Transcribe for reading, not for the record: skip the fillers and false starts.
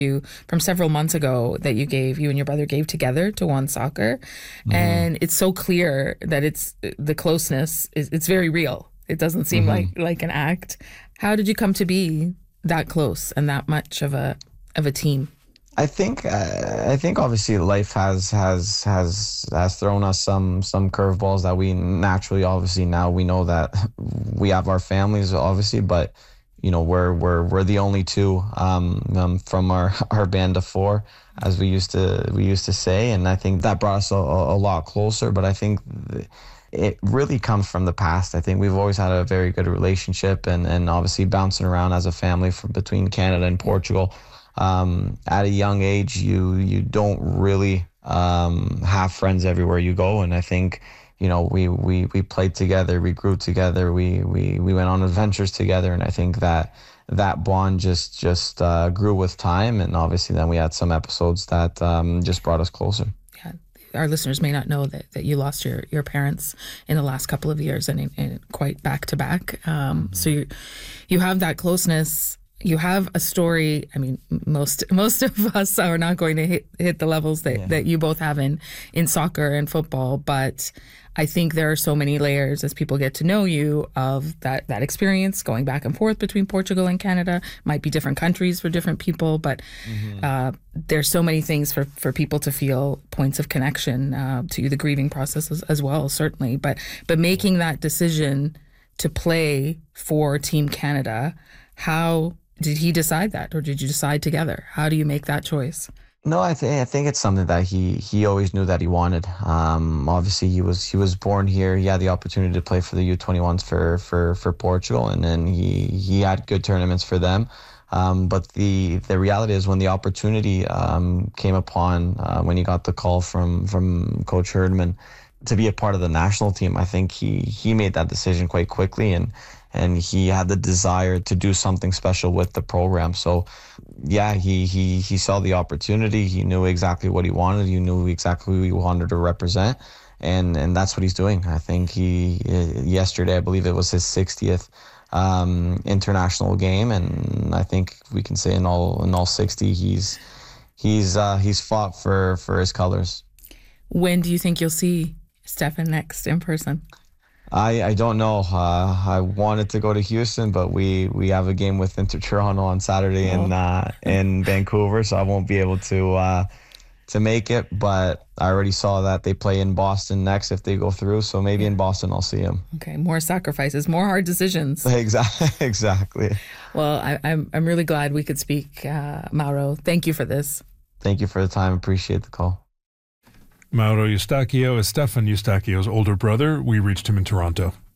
you from several months ago that you and your brother gave together to One Soccer. And it's so clear that it's the closeness it's very real. It doesn't seem like an act. How did you come to be that close and that much of a team? I think obviously life has thrown us some curveballs that we naturally, obviously now we know that we have our families obviously, but we're the only two from our band of four, as we used to say, and I think that brought us a lot closer. But I think it really comes from the past. I think we've always had a very good relationship, and obviously bouncing around as a family between Canada and Portugal. At a young age, you don't really have friends everywhere you go, and I think we played together, we grew together, we went on adventures together, and I think that bond just grew with time, and obviously then we had some episodes that just brought us closer. Yeah, our listeners may not know that you lost your parents in the last couple of years, and quite back to back. So you have that closeness. You have a story. I mean, most of us are not going to hit the levels that you both have in soccer and football, but I think there are so many layers as people get to know you of that experience going back and forth between Portugal and Canada. Might be different countries for different people, but there's so many things for people to feel points of connection to the grieving process as well, certainly. But making that decision to play for Team Canada, how did he decide that, or did you decide together? How do you make that choice? No, I think it's something that he always knew that he wanted. Obviously, he was born here. He had the opportunity to play for the U21s for Portugal, and then he had good tournaments for them. But the reality is, when the opportunity came upon, when he got the call from Coach Herdman to be a part of the national team, I think he made that decision quite quickly, and he had the desire to do something special with the program. So yeah, he saw the opportunity. He knew exactly what he wanted. He knew exactly who he wanted to represent, and that's what he's doing. I think yesterday, I believe it was his 60th international game, and I think we can say in all 60, he's fought for his colors. When do you think you'll see Stefan next in person? I don't know. I wanted to go to Houston, but we have a game with Inter Toronto on Saturday in Vancouver, so I won't be able to make it. But I already saw that they play in Boston next if they go through, so maybe in Boston I'll see him. Okay, more sacrifices, more hard decisions. Exactly. Well, I'm really glad we could speak, Mauro. Thank you for this. Thank you for the time. Appreciate the call. Mauro Eustachio is Stefan Eustachio's older brother. We reached him in Toronto.